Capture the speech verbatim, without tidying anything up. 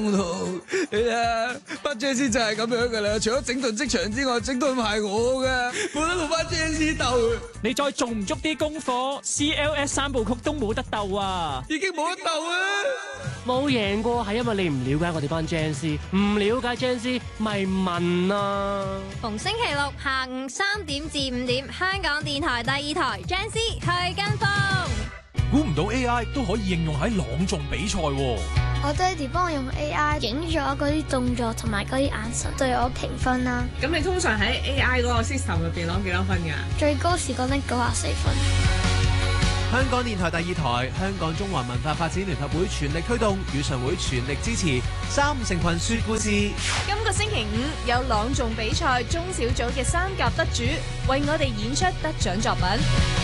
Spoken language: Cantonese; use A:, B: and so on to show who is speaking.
A: 中途。你睇班 J C 就係咁樣噶啦，除咗整頓職場之外，整頓埋我噶，冇得同班 J C 鬥。
B: 你再做唔足啲功課 ，C L S 三部曲都冇得鬥啊！
A: 已經冇得鬥啊！
C: 冇贏過係因為你唔了解我哋班 Gen Z， 唔了解 Gen Z 咪問啊！
D: 逢星期六下午三點至五點，香港電台第二台 Gen Z 去跟風。
E: 估唔到 A I 都可以應用喺朗誦比賽喎。
F: 我爹哋幫我用 A I 影咗嗰啲動作同埋嗰啲眼神，對我評分啦。
G: 咁你通常喺 A I 嗰個 system 入邊攞幾多分㗎？
F: 最高時覺得九十四分。
H: 香港電台第二台、香港中華文化發展聯合會全力推動，語常會全力支持三五成群說故事。
I: 今個星期五有朗誦比賽中小組嘅三甲得主為我哋演出得獎作品。